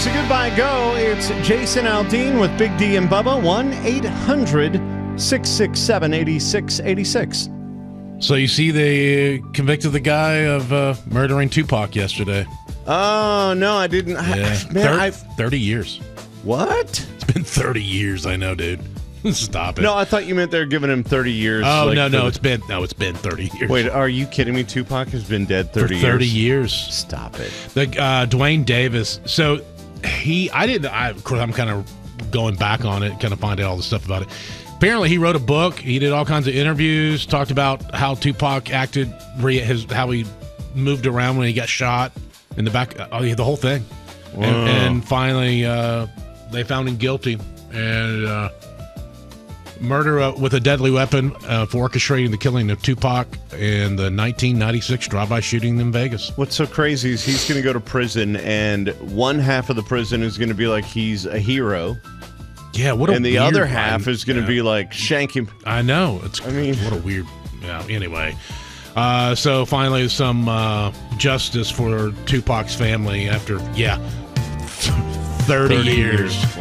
is a goodbye go. It's Jason Aldean with Big D and Bubba. 1-800-667-8686. So you see they convicted the guy of murdering Tupac yesterday. Oh, no, I didn't. Yeah. 30 years. What? It's been 30 years, I know, dude. Stop it. No, I thought you meant they're giving him 30 years. Oh, no, it's been 30 years. Wait, are you kidding me? Tupac has been dead 30 years? 30 years. Stop it. The Dwayne Davis. So of course, I'm kind of going back on it, kind of finding all the stuff about it. Apparently, he wrote a book. He did all kinds of interviews, talked about how Tupac acted, how he moved around when he got shot in the back, the whole thing. And finally, they found him guilty and murder with a deadly weapon for orchestrating the killing of Tupac in the 1996 drive-by shooting in Vegas. What's so crazy is he's going to go to prison, and one half of the prison is going to be like he's a hero. Yeah, and the other half is going to be like shank him. I know. What a weird. Yeah. Anyway, so finally some justice for Tupac's family after 30 years.